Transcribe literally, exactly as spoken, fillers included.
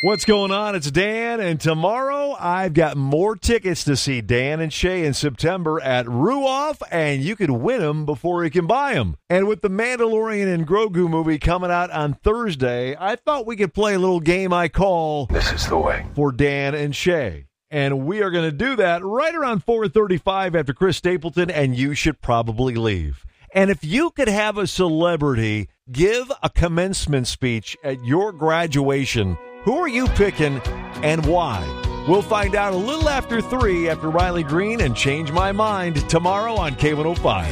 What's going on? It's Dan, and tomorrow I've got more tickets to see Dan and Shay in September at Ruoff, and you can win them before you can buy them. And with the Mandalorian and Grogu movie coming out on Thursday, I thought we could play a little game I call This is the Way for Dan and Shay. And we are going to do that right around four thirty-five after Chris Stapleton, and you should probably leave. And if you could have a celebrity give a commencement speech at your graduation, who are you picking and why? We'll find out a little after three after Riley Green and Change My Mind tomorrow on K one oh five.